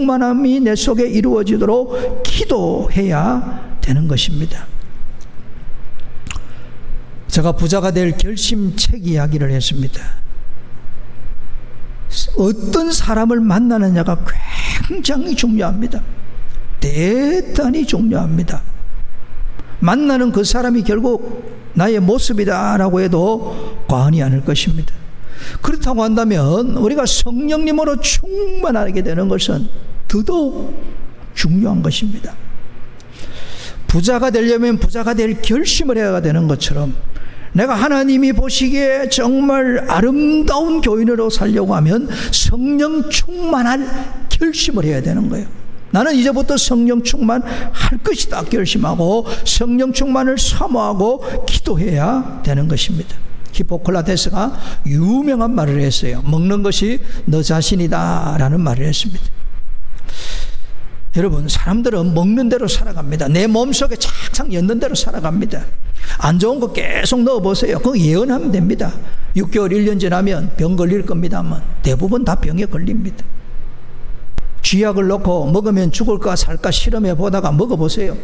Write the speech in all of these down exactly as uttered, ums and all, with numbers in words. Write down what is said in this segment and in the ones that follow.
충만함이 내 속에 이루어지도록 기도해야 되는 것입니다. 제가 부자가 될 결심책 이야기를 했습니다. 어떤 사람을 만나느냐가 굉장히 중요합니다. 대단히 중요합니다. 만나는 그 사람이 결국 나의 모습이다라고 해도 과언이 아닐 것입니다. 그렇다고 한다면 우리가 성령님으로 충만하게 되는 것은 더더욱 중요한 것입니다. 부자가 되려면 부자가 될 결심을 해야 되는 것처럼 내가 하나님이 보시기에 정말 아름다운 교인으로 살려고 하면 성령 충만할 결심을 해야 되는 거예요. 나는 이제부터 성령 충만할 것이다 결심하고 성령 충만을 사모하고 기도해야 되는 것입니다. 히포크라테스가 유명한 말을 했어요. 먹는 것이 너 자신이다 라는 말을 했습니다. 여러분, 사람들은 먹는 대로 살아갑니다. 내 몸속에 착착 였는 대로 살아갑니다. 안 좋은 거 계속 넣어보세요. 그거 예언하면 됩니다. 육 개월, 일 년 지나면 병 걸릴 겁니다만 대부분 다 병에 걸립니다. 쥐약을 넣고 먹으면 죽을까 살까 실험해 보다가 먹어보세요.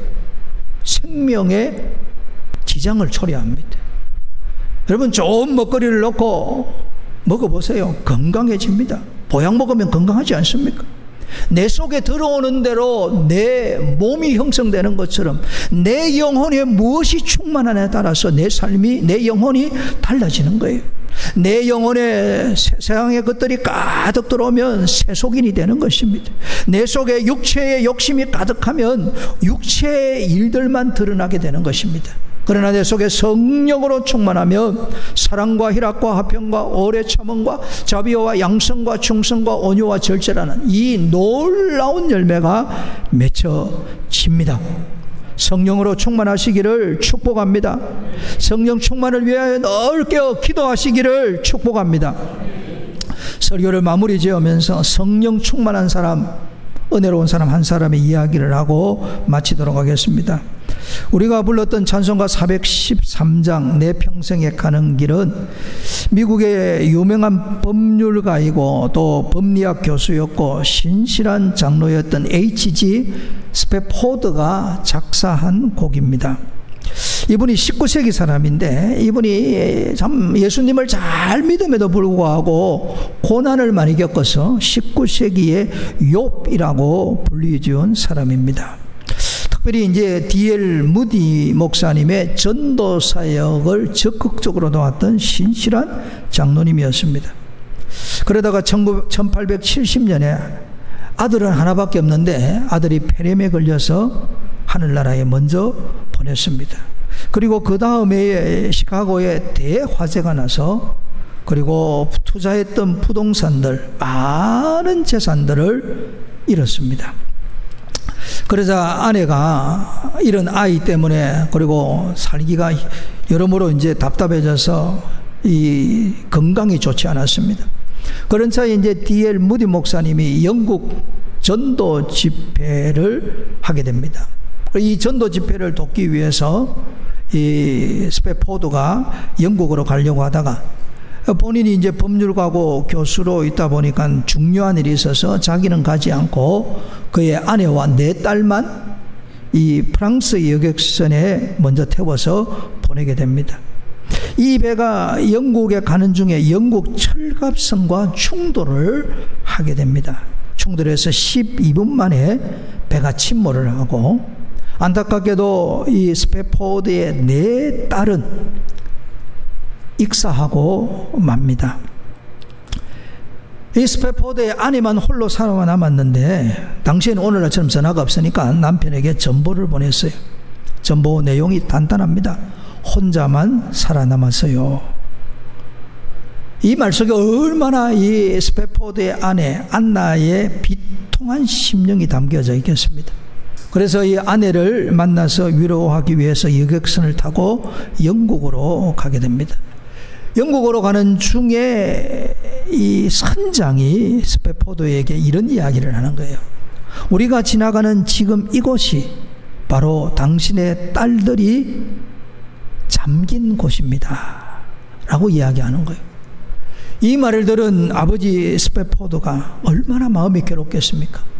생명에 지장을 초래합니다. 여러분, 좋은 먹거리를 넣고 먹어보세요. 건강해집니다. 보약 먹으면 건강하지 않습니까? 내 속에 들어오는 대로 내 몸이 형성되는 것처럼 내 영혼에 무엇이 충만하냐에 따라서 내 삶이, 내 영혼이 달라지는 거예요. 내 영혼에 세상의 것들이 가득 들어오면 세속인이 되는 것입니다. 내 속에 육체의 욕심이 가득하면 육체의 일들만 드러나게 되는 것입니다. 그러나 내 속에 성령으로 충만하면 사랑과 희락과 화평과 오래 참음과 자비와 양성과 충성과 온유와 절제라는 이 놀라운 열매가 맺혀집니다. 성령으로 충만하시기를 축복합니다. 성령 충만을 위하여 넓게 기도하시기를 축복합니다. 설교를 마무리 지으면서 성령 충만한 사람, 은혜로운 사람 한 사람의 이야기를 하고 마치도록 하겠습니다. 우리가 불렀던 찬송가 사백십삼 장 내 평생에 가는 길은 미국의 유명한 법률가이고 또 법리학 교수였고 신실한 장로였던 에이치 지 스패포드가 작사한 곡입니다. 이분이 십구 세기 사람인데 이분이 참 예수님을 잘 믿음에도 불구하고 고난을 많이 겪어서 십구 세기의 욥이라고 불리지은 사람입니다. 특별히 이제 디 엘 무디 목사님의 전도 사역을 적극적으로 도왔던 신실한 장로님이었습니다. 그러다가 천팔백칠십 년에 아들은 하나밖에 없는데 아들이 폐렴에 걸려서 하늘나라에 먼저 보냈습니다. 그리고 그 다음에 시카고에 대화재가 나서 그리고 투자했던 부동산들, 많은 재산들을 잃었습니다. 그러자 아내가 이런 아이 때문에 그리고 살기가 여러모로 이제 답답해져서 이 건강이 좋지 않았습니다. 그런 차에 이제 디 엘 무디 목사님이 영국 전도 집회를 하게 됩니다. 이 전도 집회를 돕기 위해서 이 스패포드가 영국으로 가려고 하다가 본인이 이제 법률가고 교수로 있다 보니까 중요한 일이 있어서 자기는 가지 않고 그의 아내와 네 딸만 이 프랑스 여객선에 먼저 태워서 보내게 됩니다. 이 배가 영국에 가는 중에 영국 철갑선과 충돌을 하게 됩니다. 충돌해서 십이 분 만에 배가 침몰을 하고 안타깝게도 이 스패포드의 네 딸은 익사하고 맙니다. 이 스패포드의 아내만 홀로 살아남았는데 당시에는 오늘날처럼 전화가 없으니까 남편에게 전보를 보냈어요. 전보 내용이 단단합니다. 혼자만 살아남았어요. 이 말 속에 얼마나 이 스패포드의 아내 안나의 비통한 심령이 담겨져 있겠습니다. 그래서 이 아내를 만나서 위로하기 위해서 여객선을 타고 영국으로 가게 됩니다. 영국으로 가는 중에 이 선장이 스패포드에게 이런 이야기를 하는 거예요. 우리가 지나가는 지금 이곳이 바로 당신의 딸들이 잠긴 곳입니다 라고 이야기하는 거예요. 이 말을 들은 아버지 스패포드가 얼마나 마음이 괴롭겠습니까?